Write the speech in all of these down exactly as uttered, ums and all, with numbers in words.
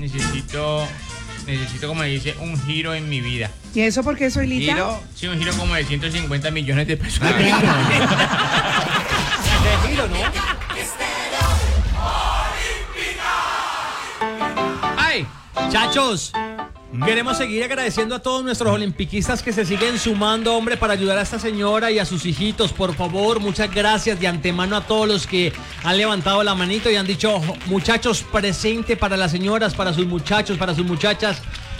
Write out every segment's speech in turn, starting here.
necesito, necesito, como dice, un giro en mi vida. ¿Y eso por qué soy Lita? ¿Giro? Sí, un giro como de ciento cincuenta millones de pesos. De giro, ¿no? ¡Ay! Chachos, queremos seguir agradeciendo a todos nuestros olimpiquistas que se siguen sumando, hombre, para ayudar a esta señora y a sus hijitos. Por favor, muchas gracias de antemano a todos los que han levantado la manito y han dicho, muchachos, presente para las señoras, para sus muchachos, para sus muchachas.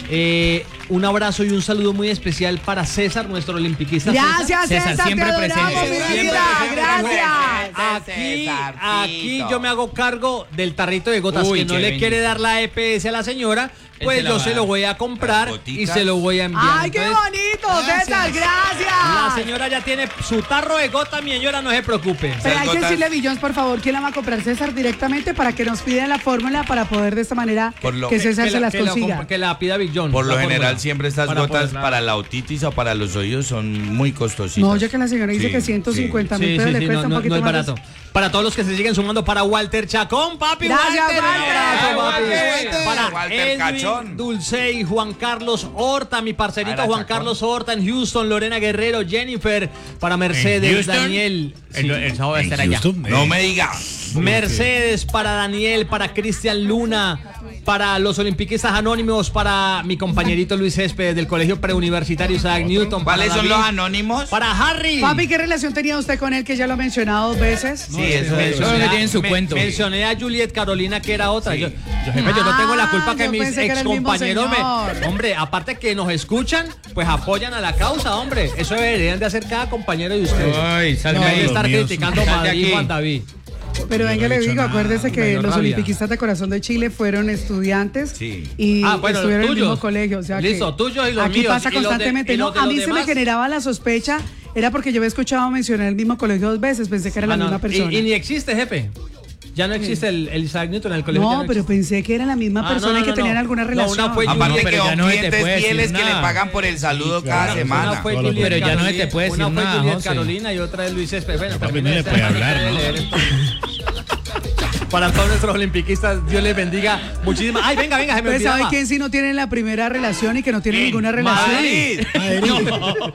Eh, un abrazo y un saludo muy especial para César, nuestro olimpiquista. Gracias, César, César, siempre te adoramos, presente. mi Siempre vida. presente. Gracias. Aquí, Cesarcito. aquí yo me hago cargo del tarrito de gotas. Uy, que no qué le bendito. quiere dar la E P S a la señora, pues se la yo va a se dar. lo voy a comprar Las y goticas. se lo voy a enviar. ¡Ay, qué Entonces, bonito, César! ¡Gracias! la señora ya tiene su tarro de gota, mi señora, no se preocupe. Pero hay que gotas. decirle a Billions, por favor, ¿quién la va a comprar? César directamente para que nos pida la fórmula para poder de esta manera Por lo- que César que se la, las que la consiga. comp- que la pida Big John. Por lo la general fórmula. siempre estas Para gotas poderla- para la otitis o para los oídos son muy costositas. No, ya que la señora dice Sí, que ciento cincuenta mil Sí, pesos sí, le sí, cuesta no, un no, poquito no es más. barato. Para todos los que se siguen sumando, para Walter Chacón, papi. Gracias, Walter. Walter. Un abrazo, Ay, papi. Walter. Para Walter Edwin Cachón. Dulcey, Juan Carlos Horta, mi parcerito Era Juan Chacón. Carlos Horta en Houston, Lorena Guerrero, Jennifer, para Mercedes, Houston? Daniel. El, el sábado va a estar allá. No me diga. Mercedes, para Daniel, para Cristian Luna, para los olimpiquistas anónimos, para mi compañerito Luis Céspedes del Colegio Preuniversitario Isaac Newton. ¿Cuáles para son David, los anónimos? Para Harry. Papi, ¿qué relación tenía usted con él que ya lo ha mencionado dos veces? Sí, eso es. Todo lo que tiene en su Me- cuento. Mencioné a Juliet Carolina, que era otra. Sí. Yo, yo, jefe, yo no tengo la culpa que Ah, yo mis pensé que era el mismo excompañeros me. señor. Hombre, aparte que nos escuchan, pues apoyan a la causa, hombre. Eso deberían de hacer cada compañero de ustedes. Ay, salve No, ahí. de estar Dios mío. criticando a Sal de Madrid, aquí. Juan David. Pero venga, no he le dicho digo, nada. acuérdese que Me dio los rabia. olimpiquistas de Corazón de Chile fueron estudiantes Sí. y Ah, bueno, estuvieron en el tuyos. mismo colegio. O sea Listo, que tuyos y los aquí míos. pasa ¿Y los de- constantemente. y No, los de a los mí se me demás? generaba la sospecha, era porque yo había escuchado mencionar el mismo colegio dos veces, pensé que era la Ah, no, misma persona. Y, y ni existe, jefe. Ya no existe el, el Isaac Newton en el colegio. ya No, pero existe. pensé que era la misma Ah, persona no, no, y que no, tenían no. alguna No, relación. una fue Aparte Juliet, que pero ya son no se te clientes puede decir fieles que le nada. pagan por el saludo Sí, cada claro. semana. Una fue Todos los Juliet días. Pero ya no se te Carolina- puede decir una fue nada, Juliet José. Carolina y otra es Luis Céspedes. Bueno, Papi, termine no le esta, puede no hablar, puede ¿no? leer esto. Para todos nuestros olimpiquistas, Dios les bendiga muchísimas. Ay, venga, venga, se me Pues ¿sabe olvidaba. quién sí no tiene la primera relación y que no tiene ¿Quién? ninguna relación? Madrid.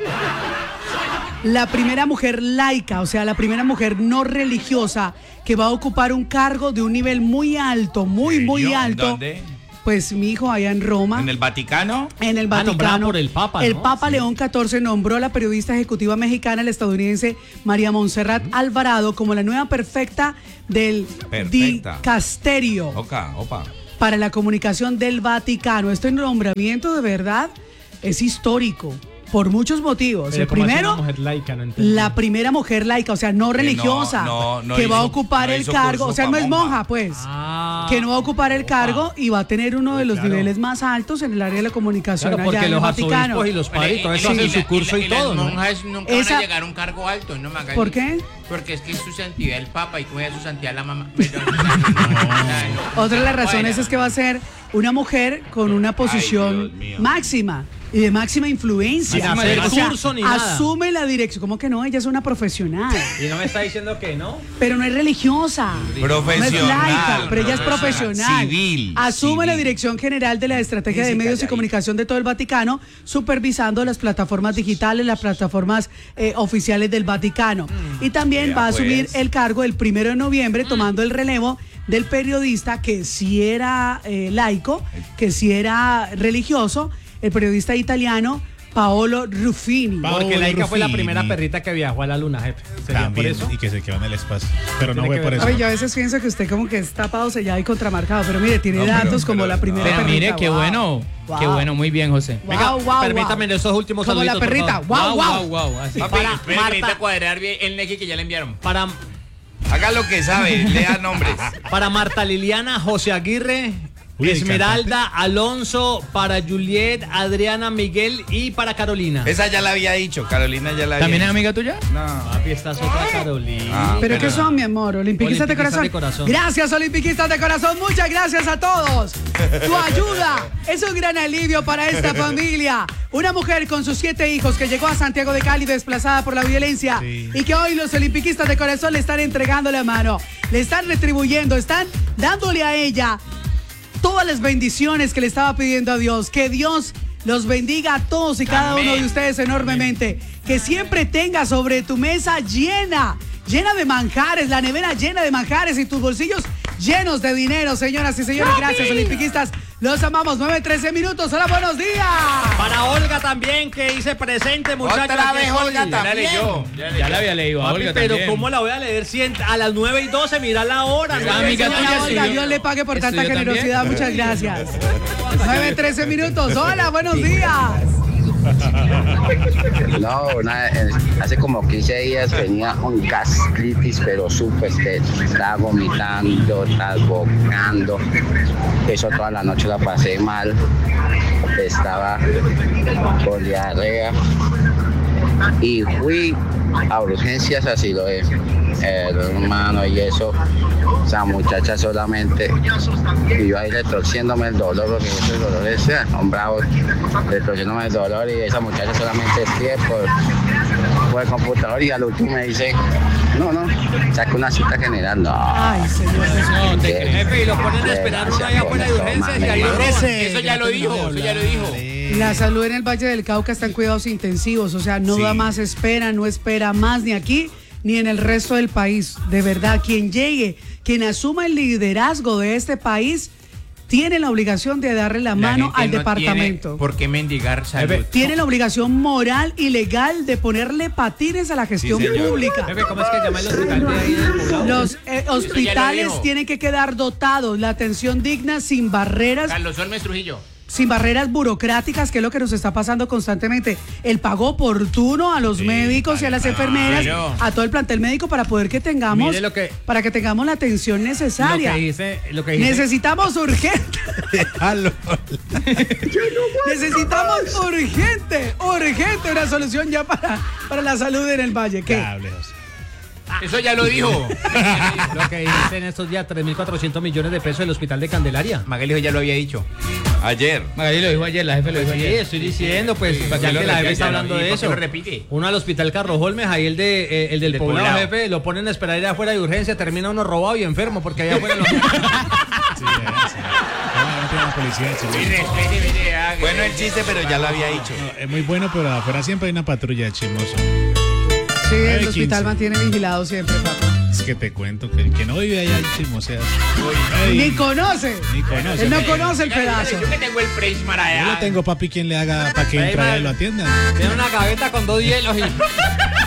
La primera mujer laica, o sea, la primera mujer no religiosa que va a ocupar un cargo de un nivel muy alto, muy, muy ¿En alto. dónde? Pues mi hijo allá en Roma. ¿En el Vaticano? En el Ah, nombrada Vaticano. por el Papa, El ¿no? Papa Sí. León catorce nombró a la periodista ejecutiva mexicana, la estadounidense María Montserrat Alvarado, como la nueva perfecta del Perfecta. dicasterio Oca, opa. para la comunicación del Vaticano. Este nombramiento de verdad es histórico por muchos motivos. Pero El ¿cómo así primero, una mujer laica? No entendí. la primera mujer laica, o sea, no religiosa, no, no que va a hizo- ocupar no el hizo cargo, curso o sea, no pa' es monja. monja, pues. Ah. Que no va a ocupar el cargo y va a tener uno de los Claro. niveles más altos en el área de la comunicación Claro, allá porque en el los Vaticano. arzobispos y los padres, todo eso Sí. hacen Y su la- curso y y la- todo, y las ¿no? monjas nunca Esa- van a llegar a un cargo alto, no me hagan ¿Por eso. qué? Porque es que es su santidad el Papa y como es su santidad la mamá. Perdón, o sea, no, no, o sea, no. Otra de las razones Bueno. es que va a ser una mujer con una posición Dios mío. máxima y de máxima influencia. Sin hacer O sea, curso ni nada. asume la dirección. ¿Cómo que no? Ella es una profesional, Y no me está diciendo que no. pero no es religiosa. Profesional. No es laica, pero ella es profesional. Civil. Asume la civil. dirección general de la estrategia de Dice medios y calladita. comunicación de todo el Vaticano, supervisando las plataformas digitales, las plataformas eh, oficiales del Vaticano. Y también Vea, va a asumir pues. el cargo el primero de noviembre, tomando el relevo del periodista que sí era eh, laico, que sí era religioso, el periodista italiano Paolo Ruffini. Pa- Porque Paolo Laika fue la Ruffini. primera perrita que viajó a la luna, jefe. ¿Sería por También, eso? y que se quedó en el espacio. Pero no Tiene fue que por ver. eso. Oye, yo a veces pienso que usted como que está tapado, sellado y contramarcado, pero mire, tiene No, pero- datos como pero la primera Pero perrita. mire, qué Wow. bueno. Qué Wow. bueno, muy bien, José. Wow, Venga, wow, permítame wow. esos últimos Como la saluditos, por perrita. favor. Wow, wow. wow. Así. Papi, Para Espera, que necesita Marta, cuadrar bien el neque que ya le enviaron. para, Haga lo que sabe, lea nombres. para Marta Liliana, José Aguirre, Uy, el Esmeralda, Alonso, para Juliet, Adriana, Miguel y para Carolina. Esa ya la había dicho, Carolina ya la había ¿También es dicho. amiga tuya? No. Papi, esta es otra Carolina. Ah, ¿Pero pero- qué son, mi amor? Olimpiquistas de Olimpiquistas corazón. de corazón. Gracias, olimpiquistas de corazón. Muchas gracias a todos. Tu ayuda es un gran alivio para esta familia. Una mujer con sus siete hijos que llegó a Santiago de Cali desplazada por la violencia Sí. y que hoy los olimpiquistas de corazón le están entregando la mano. Le están retribuyendo, están dándole a ella todas las bendiciones que le estaba pidiendo a Dios. Que Dios los bendiga a todos y cada Amén. uno de ustedes enormemente. Amén. Que siempre tenga sobre tu mesa llena, llena de manjares, la nevera llena de manjares y tus bolsillos llenos de dinero, señoras y señores. Gracias, olimpiquistas. Los amamos. nueve trece minutos. Hola, buenos días. Para Olga también, que hice presente, muchachos. Otra vez Olga Ya la también. leyó. Ya la había leído a Papi, Olga pero también. ¿cómo la voy a leer si en- a las nueve y doce? Mira la hora. Mira, ¿no? amiga Señora tuya, Olga, sí. Dios le pague por tanta ¿Estudió generosidad. también? Muchas gracias. nueve trece minutos. Hola, buenos días. No, una- eh, hace como quince días tenía un gastritis, pero súper que estaba vomitando, estaba bocando. Eso toda la noche la pasé mal. Estaba con diarrea. Y fui a urgencias, así lo es, hermano, y eso. Esa muchacha solamente iba a ir retorciéndome el dolor, porque esos dolores son bravos, retorciéndome el dolor, y esa muchacha solamente escribe por, por el computador y al último me dice, no, no, saca una cita general, no. Ay, señor Jesús. No, te Qué jefe, y lo ponen a esperar uno allá afuera de urgencias y ahí lo roban. Eso ya lo dijo, eso ya lo dijo. La salud en el Valle del Cauca está en cuidados intensivos, o sea, no Sí. da más espera, no espera más ni aquí ni en el resto del país. De verdad, quien llegue, quien asuma el liderazgo de este país, tiene la obligación de darle la, La mano gente al no departamento. tiene ¿Por qué mendigar salud? Tiene la obligación moral y legal de ponerle patines a la gestión señor. pública. Jefe, ¿cómo es que llama el hospital de ahí del poblado? Los eh, hospitales dijo. tienen que quedar dotados, la atención digna, sin barreras, Carlos Olmes Trujillo. sin barreras burocráticas, que es lo que nos está pasando constantemente. El pago oportuno a los médicos y a las enfermeras, claro. a todo el plantel médico para poder que tengamos, Mire lo que- para que tengamos la atención Lo necesaria. que dice, lo que dice. Necesitamos urgente. Déjalo. Necesitamos urgente, urgente una solución ya para, para la salud en el Valle. ¿Qué? Eso ya lo dijo. Lo que dice en estos días, tres mil cuatrocientos millones de pesos del hospital de Candelaria. Magali ya lo había dicho. Ayer. Magali lo dijo ayer, la jefe lo dijo Sí, ayer. estoy diciendo, pues, ya ya lo que la re- jefe ya está lo- hablando ¿y de por qué eso. lo repite? Uno al hospital Carlos Holmes, ahí el de eh, el del De poblado, Poblado. jefe, lo ponen a esperar ir afuera de urgencia, termina uno robado y enfermo, porque allá afuera lo... Sí, ya, sí. No, no tiene la policía, sí. Sí, respete, mire, ah, que- Bueno el chiste, pero ya lo había dicho. No, es muy bueno, pero afuera siempre hay una patrulla de chismoso. Sí, el nueve hospital quince. mantiene vigilado siempre, papá. Es que te cuento que el que no vive allá chismosea. Ni conoce. Ni conoce. Él no conoce el pedazo. Yo que tengo el Prismar allá. Yo no tengo papi quien le haga para que Ahí entre va. allá y lo atienda. Tiene una gaveta con dos hielos y...